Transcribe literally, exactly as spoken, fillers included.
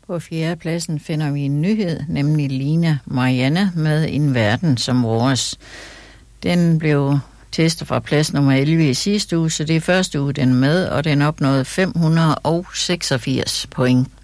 På fjerdepladsen finder vi en nyhed, nemlig Lina Marianne med En Verden som Vores. Den blev testet fra plads nummer elleve i sidste uge, så det er første uge, den er med, og den opnåede fem hundrede og seksogfirs point.